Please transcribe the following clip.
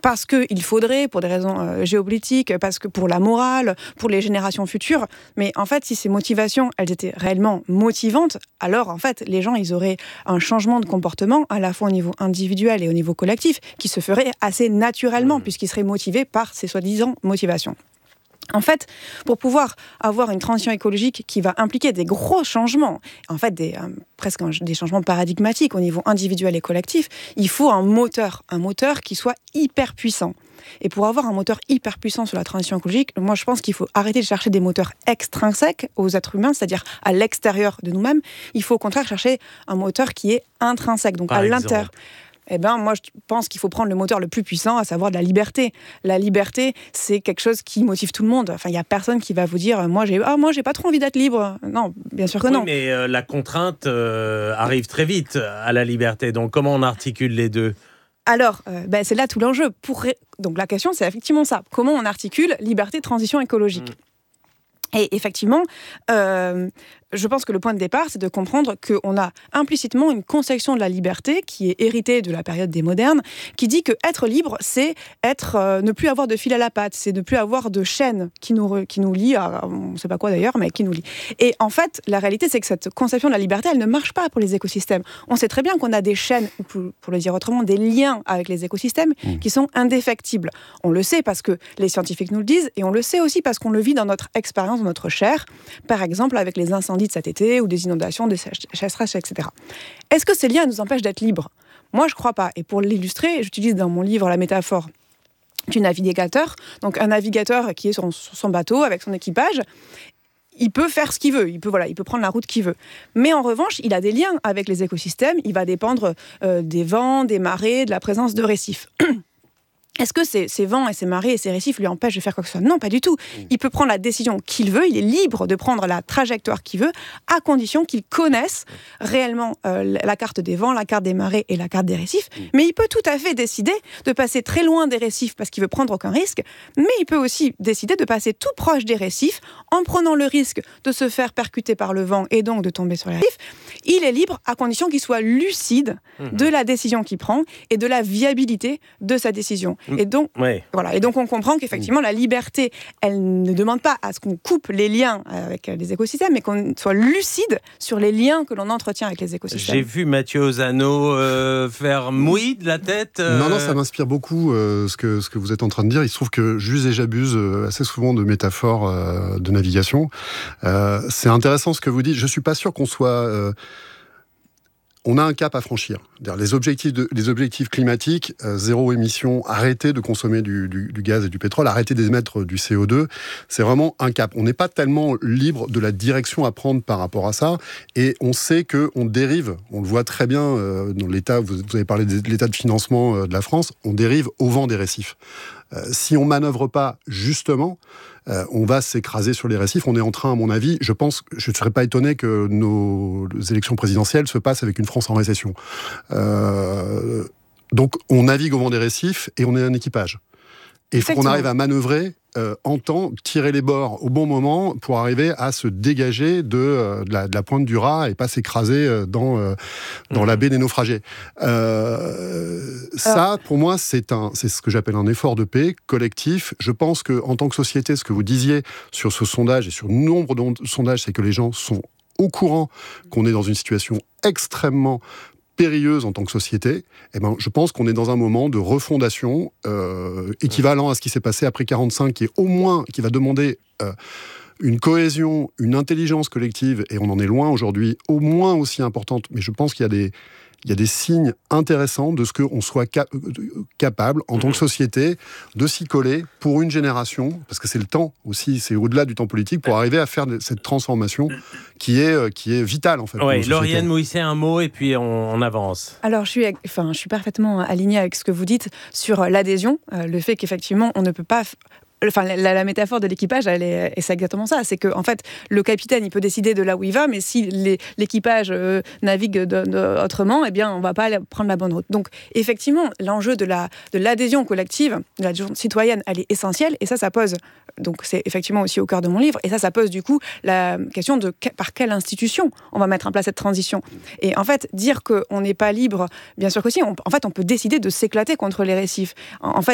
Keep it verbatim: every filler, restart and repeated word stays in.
parce qu'il faudrait, pour des raisons euh, géopolitiques, parce que pour la morale, pour les générations futures. Mais en fait, si ces motivations, elles étaient réellement motivantes, alors en fait, les gens, ils auraient un changement de comportement, à la fois au niveau individuel et au niveau collectif, qui se ferait assez naturellement, mmh. puisqu'ils seraient motivés par ces soi-disant motivations. En fait, pour pouvoir avoir une transition écologique qui va impliquer des gros changements, en fait des, euh, presque un, des changements paradigmatiques au niveau individuel et collectif, il faut un moteur, un moteur qui soit hyper puissant. Et pour avoir un moteur hyper puissant sur la transition écologique, moi je pense qu'il faut arrêter de chercher des moteurs extrinsèques aux êtres humains, c'est-à-dire à l'extérieur de nous-mêmes. Il faut au contraire chercher un moteur qui est intrinsèque, donc Par à exemple. l'intérieur. Eh ben, moi, je pense qu'il faut prendre le moteur le plus puissant, à savoir de la liberté. La liberté, c'est quelque chose qui motive tout le monde. Enfin, il n'y a personne qui va vous dire « moi, j'ai ah, moi, j'ai pas trop envie d'être libre ». Non, bien sûr que oui, non. mais euh, la contrainte euh, arrive très vite à la liberté. Donc, comment on articule les deux ? Alors, euh, ben, c'est là tout l'enjeu. Pour ré... Donc, la question, c'est effectivement ça. Comment on articule liberté, transition écologique ? Mmh. Et effectivement, euh, je pense que le point de départ, c'est de comprendre qu'on a implicitement une conception de la liberté qui est héritée de la période des modernes, qui dit que être libre, c'est être, euh, ne plus avoir de fil à la patte, c'est ne plus avoir de chaîne qui nous, re, qui nous lie, à, on ne sait pas quoi d'ailleurs, mais qui nous lie. Et en fait, la réalité, c'est que cette conception de la liberté, elle ne marche pas pour les écosystèmes. On sait très bien qu'on a des chaînes, ou pour, pour le dire autrement, des liens avec les écosystèmes mmh. qui sont indéfectibles. On le sait parce que les scientifiques nous le disent, et on le sait aussi parce qu'on le vit dans notre expérience, dans notre chair, par exemple avec les incendies de cet été, ou des inondations, des sécheresses, et cetera. Est-ce que ces liens nous empêchent d'être libres ? Moi, je ne crois pas. Et pour l'illustrer, j'utilise dans mon livre la métaphore du navigateur. Donc, un navigateur qui est sur son bateau avec son équipage, il peut faire ce qu'il veut, il peut, voilà, il peut prendre la route qu'il veut. Mais en revanche, il a des liens avec les écosystèmes, il va dépendre euh, des vents, des marées, de la présence de récifs. Est-ce que ces, ces vents et ces marées et ces récifs lui empêchent de faire quoi que ce soit ? Non, pas du tout. Il peut prendre la décision qu'il veut, il est libre de prendre la trajectoire qu'il veut, à condition qu'il connaisse réellement euh, la carte des vents, la carte des marées et la carte des récifs. Mais il peut tout à fait décider de passer très loin des récifs parce qu'il veut prendre aucun risque, mais il peut aussi décider de passer tout proche des récifs en prenant le risque de se faire percuter par le vent et donc de tomber sur les récifs. Il est libre à condition qu'il soit lucide de la décision qu'il prend et de la viabilité de sa décision. Et donc, ouais. voilà. Et donc, on comprend qu'effectivement, la liberté, elle ne demande pas à ce qu'on coupe les liens avec les écosystèmes, mais qu'on soit lucide sur les liens que l'on entretient avec les écosystèmes. J'ai vu Mathieu Ozano euh, faire mouille de la tête. Euh... Non, non, ça m'inspire beaucoup euh, ce, que, ce que vous êtes en train de dire. Il se trouve que j'use et j'abuse euh, assez souvent de métaphores euh, de navigation. Euh, c'est intéressant ce que vous dites. Je ne suis pas sûr qu'on soit... Euh, On a un cap à franchir. Les objectifs, de, les objectifs climatiques, euh, zéro émission, arrêter de consommer du, du, du gaz et du pétrole, arrêter d'émettre du C O deux, c'est vraiment un cap. On n'est pas tellement libre de la direction à prendre par rapport à ça, et on sait qu'on dérive, on le voit très bien euh, dans l'état, vous, vous avez parlé de l'état de financement euh, de la France, on dérive au vent des récifs. Euh, si on manœuvre pas justement, euh, on va s'écraser sur les récifs. On est en train, à mon avis, je pense, je ne serais pas étonné que nos élections présidentielles se passent avec une France en récession. Euh, donc, on navigue au vent des récifs et on est un équipage. Et il faut qu'on arrive à manœuvrer euh, en temps, tirer les bords au bon moment pour arriver à se dégager de, euh, de, la, de la pointe du raz et pas s'écraser dans, euh, dans mmh. la baie des naufragés. Euh, ça, pour moi, c'est, un, c'est ce que j'appelle un effort de paix collectif. Je pense qu'en tant que société, ce que vous disiez sur ce sondage et sur nombre de sondages, c'est que les gens sont au courant qu'on est dans une situation extrêmement périlleuse en tant que société, eh ben, je pense qu'on est dans un moment de refondation euh, équivalent à ce qui s'est passé après quarante-cinq, qui est au moins, qui va demander euh, une cohésion, une intelligence collective, et on en est loin aujourd'hui, au moins aussi importante, mais je pense qu'il y a des, il y a des signes intéressants de ce qu'on soit cap- capable, en tant que société, de s'y coller pour une génération, parce que c'est le temps aussi, c'est au-delà du temps politique, pour arriver à faire cette transformation qui est, qui est vitale, en fait. Oui, Lauriane Mouisset, un mot, et puis on, on avance. Alors, je suis, enfin, je suis parfaitement alignée avec ce que vous dites sur l'adhésion, euh, le fait qu'effectivement, on ne peut pas... F- Enfin, la, la métaphore de l'équipage, elle est, et c'est exactement ça. C'est que, en fait, le capitaine, il peut décider de là où il va, mais si les, l'équipage euh, navigue de, de, autrement, eh bien, on ne va pas aller prendre la bonne route. Donc, effectivement, l'enjeu de, la, de l'adhésion collective, de l'adhésion citoyenne, elle est essentielle. Et ça, ça pose. Donc, c'est effectivement aussi au cœur de mon livre. Et ça, ça pose du coup la question de par quelle institution on va mettre en place cette transition. Et en fait, dire qu'on n'est pas libre, bien sûr que si. On, en fait, on peut décider de s'éclater contre les récifs. En, en fait,